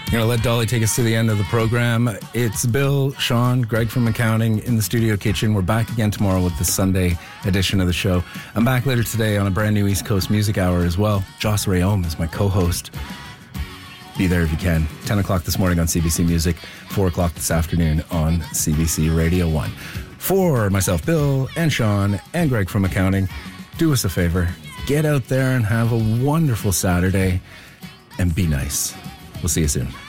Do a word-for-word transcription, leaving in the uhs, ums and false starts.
Going to let Dolly take us to the end of the program. It's Bill, Sean, Greg from accounting in the studio kitchen. We're back again tomorrow with the Sunday edition of the show. I'm back later today on a brand new East Coast Music Hour as well. Joss Rayom is my co-host. Be there if you can. ten o'clock this morning on C B C Music, four o'clock this afternoon on C B C Radio one. For myself, Bill, and Sean, and Greg from accounting, do us a favor. Get out there and have a wonderful Saturday and be nice. We'll see you soon.